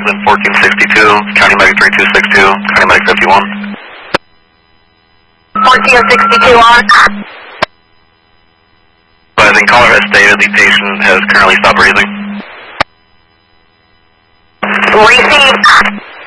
in 1462, County Medic 3262, County Medic 51. 1462 on. I think caller has stated the patient has currently stopped breathing. Receive.